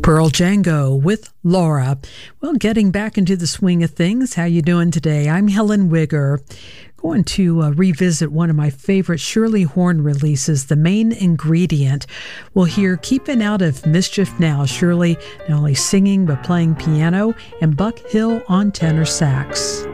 Pearl Django with Laura. Well, getting back into the swing of things. How you doing today? I'm Helen Wigger. Going to revisit one of my favorite Shirley Horn releases, The Main Ingredient. We'll hear Keeping Out of Mischief Now. Shirley not only singing but playing piano, and Buck Hill on tenor sax.